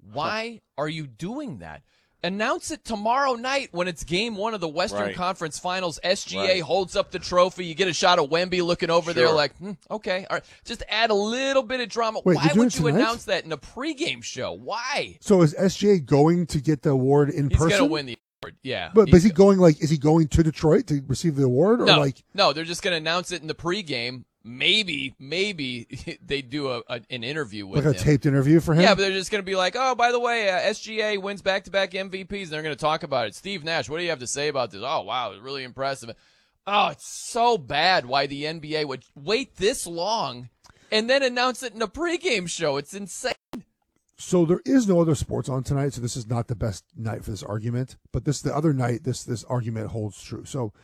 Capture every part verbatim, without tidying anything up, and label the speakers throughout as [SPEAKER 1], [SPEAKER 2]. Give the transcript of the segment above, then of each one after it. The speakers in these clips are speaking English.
[SPEAKER 1] Why are you doing that? Announce it tomorrow night when it's game one of the Western
[SPEAKER 2] Right.
[SPEAKER 1] Conference Finals. S G A
[SPEAKER 2] Right.
[SPEAKER 1] holds up the trophy. You get a shot of Wemby looking over
[SPEAKER 2] Sure.
[SPEAKER 1] there like, hmm, okay. All right. Just add a little bit of drama.
[SPEAKER 3] Wait,
[SPEAKER 1] Why
[SPEAKER 3] they're doing
[SPEAKER 1] would you
[SPEAKER 3] it tonight?
[SPEAKER 1] announce that in a pregame show? Why?
[SPEAKER 3] So is S G A going to get the award in
[SPEAKER 1] He's
[SPEAKER 3] person?
[SPEAKER 1] going to win the award, yeah.
[SPEAKER 3] But, but is he
[SPEAKER 1] He's-
[SPEAKER 3] going like? Is he going to Detroit to receive the award, or
[SPEAKER 1] no,
[SPEAKER 3] like?
[SPEAKER 1] no, they're just going to announce it in the pregame. Maybe, maybe they do a, a an interview with
[SPEAKER 3] Like a
[SPEAKER 1] him.
[SPEAKER 3] taped interview for him?
[SPEAKER 1] Yeah, but they're just going to be like, oh, by the way, uh, S G A wins back-to-back M V Ps, and they're going to talk about it. Steve Nash, what do you have to say about this? Oh, wow, it's really impressive. Oh, it's so bad why the N B A would wait this long and then announce it in a pregame show. It's insane.
[SPEAKER 3] So there is no other sports on tonight, so this is not the best night for this argument. But this the other night, this this argument holds true. So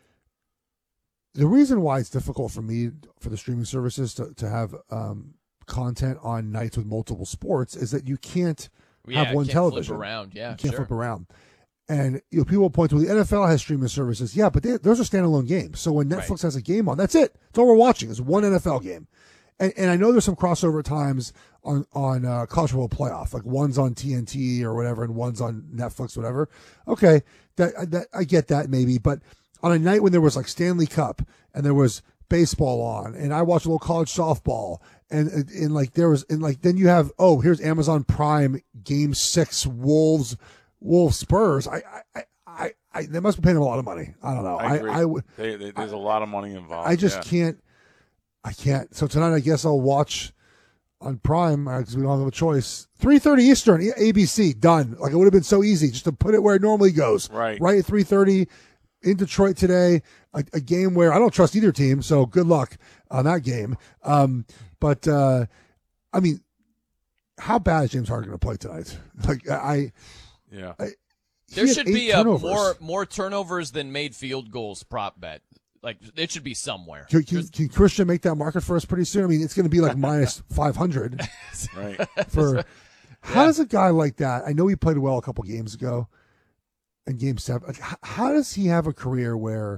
[SPEAKER 3] the reason why it's difficult for me for the streaming services to, to have um, content on nights with multiple sports is that you can't
[SPEAKER 1] Yeah,
[SPEAKER 3] have one
[SPEAKER 1] can't
[SPEAKER 3] television.
[SPEAKER 1] flip around. Yeah,
[SPEAKER 3] You can't
[SPEAKER 1] sure.
[SPEAKER 3] flip around. And you know, people point to the N F L has streaming services. Yeah, but they, those are standalone games. So when Netflix
[SPEAKER 1] Right.
[SPEAKER 3] has a game on, that's it. That's all we're watching is one N F L game. And, and I know there's some crossover times on on uh, college football playoff, like one's on T N T or whatever, and one's on Netflix, whatever. Okay, that that I get that maybe, but on a night when there was like Stanley Cup and there was baseball on, and I watched a little college softball, and and, and like there was, and like then you have oh here's Amazon Prime Game Six Wolves Wolves Spurs. I I I, I they must be paying them a lot of money. I don't know.
[SPEAKER 2] I agree.
[SPEAKER 3] I, I would.
[SPEAKER 2] They, they, there's a lot of money involved.
[SPEAKER 3] I just
[SPEAKER 2] yeah.
[SPEAKER 3] can't. I can't. So tonight, I guess I'll watch on Prime because we don't have a choice. three thirty Eastern, A B C, done. Like it would have been so easy just to put it where it normally goes.
[SPEAKER 2] Right.
[SPEAKER 3] Right at three thirty in Detroit today. A, a game where I don't trust either team, so good luck on that game. Um, but uh, I mean, how bad is James Harden going to play tonight? Like I,
[SPEAKER 2] Yeah.
[SPEAKER 3] I he
[SPEAKER 1] There
[SPEAKER 3] had
[SPEAKER 1] should
[SPEAKER 3] eight
[SPEAKER 1] be a
[SPEAKER 3] turnovers.
[SPEAKER 1] more more turnovers than made field goals prop bet. Like, it should be somewhere.
[SPEAKER 3] Can, can, can Christian make that market for us pretty soon? I mean, it's going to be like minus five hundred.
[SPEAKER 2] Right.
[SPEAKER 3] For how does a guy like that? I know he played well a couple games ago, in Game Seven. Like, how, how does he have a career where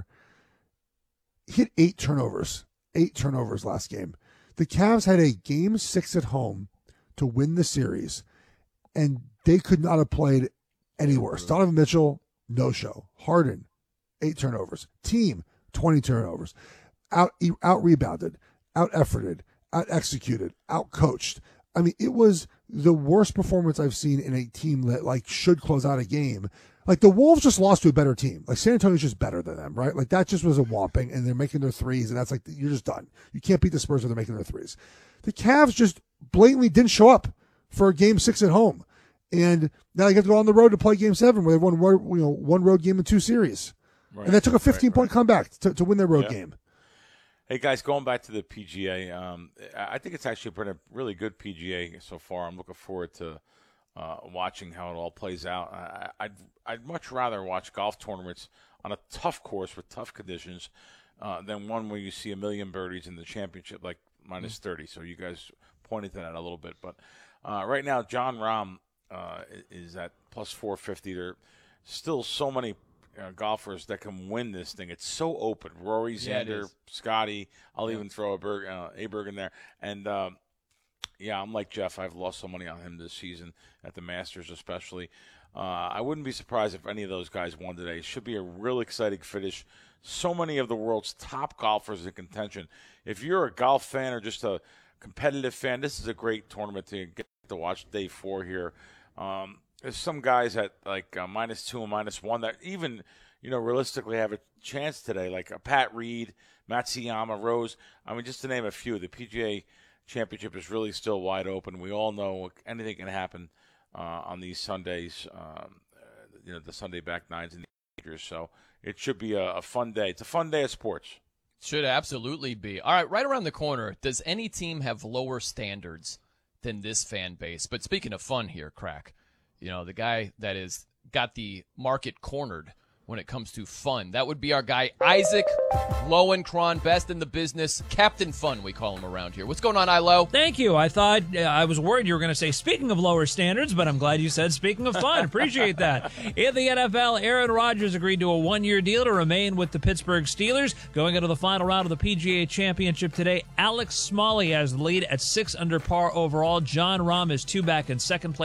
[SPEAKER 3] he had eight turnovers, eight turnovers last game? The Cavs had a Game Six at home to win the series, and they could not have played any worse. Donovan Mitchell, no show. Harden, eight turnovers. Team, twenty turnovers. Out out rebounded, out efforted, out executed, out coached. I mean, it was the worst performance I've seen in a team that like should close out a game. Like the Wolves just lost to a better team. Like San Antonio's just better than them, right? Like that just was a whopping, and they're making their threes, and that's like you're just done. You can't beat the Spurs when they're making their threes. The Cavs just blatantly didn't show up for Game Six at home, and now they get to go on the road to play Game Seven, where they won you know one road game in two series,
[SPEAKER 2] Right.
[SPEAKER 3] and they took a fifteen
[SPEAKER 2] right,
[SPEAKER 3] point
[SPEAKER 2] right.
[SPEAKER 3] comeback to, to win their road
[SPEAKER 2] Yeah.
[SPEAKER 3] game.
[SPEAKER 2] Hey, guys, going back to the P G A, um, I think it's actually been a really good P G A so far. I'm looking forward to uh, watching how it all plays out. I, I'd, I'd much rather watch golf tournaments on a tough course with tough conditions uh, than one where you see a million birdies in the championship, like minus thirty. So you guys pointed to that a little bit. But uh, right now, John Rahm uh, is at plus four fifty. There are still so many Uh, golfers that can win this thing. It's so open. Rory,
[SPEAKER 1] Yeah, it
[SPEAKER 2] Xander,
[SPEAKER 1] is.
[SPEAKER 2] Scotty. I'll
[SPEAKER 1] Yeah.
[SPEAKER 2] even throw a Berg, uh, Aberg in there. And um, yeah, I'm like Jeff. I've lost so money on him this season at the Masters, especially. Uh, I wouldn't be surprised if any of those guys won today. It should be a real exciting finish. So many of the world's top golfers in contention. If you're a golf fan or just a competitive fan, this is a great tournament to get to watch day four here. Um, There's some guys at like uh, minus two and minus one that even, you know, realistically have a chance today, like uh, Pat Reed, Matsuyama, Rose. I mean, just to name a few. The P G A Championship is really still wide open. We all know anything can happen uh, on these Sundays, um, uh, you know, the Sunday back nines and the majors. So it should be a, a fun day. It's a fun day of sports.
[SPEAKER 1] Should absolutely be. All right, right around the corner, does any team have lower standards than this fan base? But speaking of fun here, Crack, you know, the guy that is got the market cornered when it comes to fun. That would be our guy, Isaac Lowenkron, best in the business. Captain Fun, we call him around here. What's going on, Ilo?
[SPEAKER 4] Thank you. I thought, uh, I was worried you were going to say, speaking of lower standards, but I'm glad you said, speaking of fun. Appreciate that. In the N F L, Aaron Rodgers agreed to a one-year deal to remain with the Pittsburgh Steelers. Going into the final round of the P G A Championship today, Alex Smalley has the lead at six under par overall. John Rahm is two back in second place.